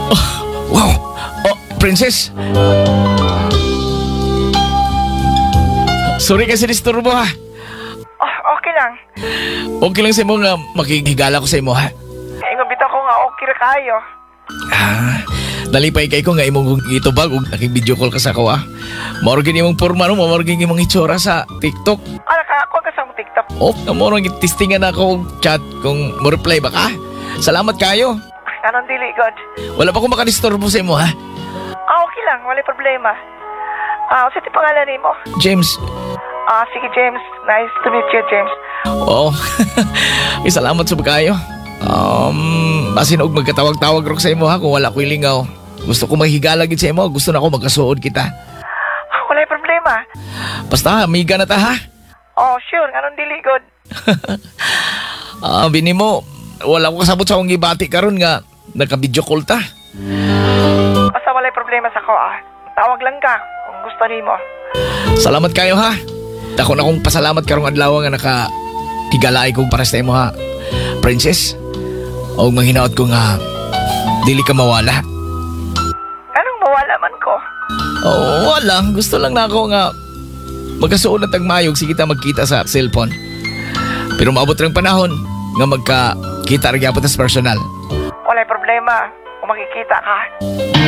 Wow! Oh, princess! Sorry kasi disturbo ha. Oh, okay lang. Okay lang sa mo nga makikigala ko sa imo ha. Ingon bitaw ko nga okay ra kayo. Nalipay kay ko nga imong itubag ug aking video call ka sa ko ha. Mao gini imong porma no, mao gini imong itsura sa TikTok. Ala ka ako ka sa mong TikTok. Oh, mao gini testingan ako og chat kung mo reply ba ka. Salamat kayo. Kanon dili god. Wala pa ko makadisturbo sa imo ha. Okay lang, wala problema. Sa ti pangalan nimo? James. Sige James. Nice to meet you, James. Oo. Salamat sa kayo. Basin og magkatawag-tawag ro sa imo ha kung wala ko ilingaw. Gusto ko mahigala gid sa imo, gusto na ako magkasuod kita. Wala problema. Basta amiga na ta ha. Oh, sure, kanon dili god. Bini mo, wala ko kasabot sa akong gibati karon nga nagka-video call ta. Basta wala problema sa ko Tawag lang ka kung gusto nimo. Salamat kayo ha. Dako na kong pasalamat karong adlaw nga higalay kong para sa imo ha. Princess, o manghinaot ko nga dili ka mawala. Anong mawala man ko? Wala. Gusto lang na ako nga magkasuon na tagmayog sige ta magkita sa cellphone. Pero maabot ring panahon nga magkakita rin yapon sa personal. Wala problema kung makikita ka.